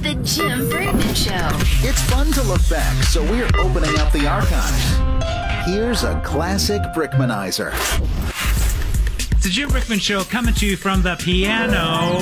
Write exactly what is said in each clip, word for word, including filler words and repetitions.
the Jim Brickman Show. It's fun to look back, so we're opening up the archives. Here's a classic Brickmanizer. It's the Jim Brickman Show coming to you from the piano.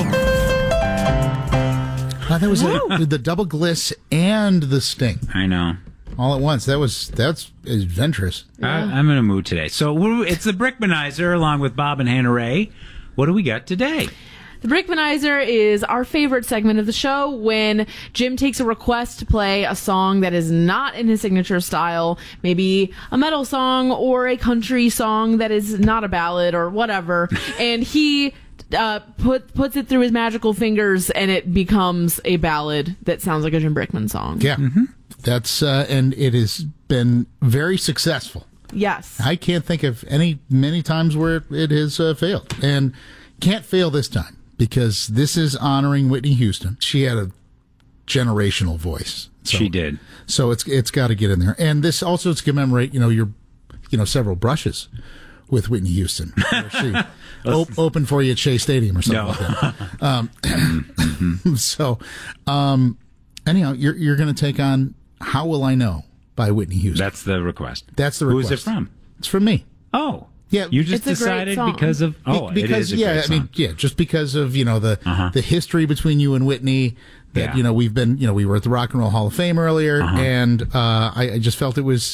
Uh, that was a, the double gliss and the sting I know. all at once. That was that's adventurous. I, I'm in a mood today. So we're, it's the Brickmanizer along with Bob and Hannah Ray. What do we got today? The Brickmanizer is our favorite segment of the show when Jim takes a request to play a song that is not in his signature style, maybe a metal song or a country song that is not a ballad or whatever, and he uh, put puts it through his magical fingers and it becomes a ballad that sounds like a Jim Brickman song. Yeah, mm-hmm. that's uh, and it has been very successful. Yes, I can't think of any many times where it has uh, failed, and can't fail this time. Because this is honoring Whitney Houston. She had a generational voice. So, she did. So it's it's got to get in there. And this also to commemorate, you know, your, you know, several brushes with Whitney Houston. Where she op- opened for you at Shea Stadium or something no. like that. Um, so, um, anyhow, you're you're going to take on "How Will I Know" by Whitney Houston. That's the request. That's the request. Who's it from? It's from me. Oh. Yeah, you just it's a great decided song. because of oh, Be- because it is a yeah, great I song. mean, yeah, just because of you know the Uh-huh. the history between you and Whitney. That Yeah. you know we've been you know we were at the Rock and Roll Hall of Fame earlier, Uh-huh. and uh, I, I just felt it was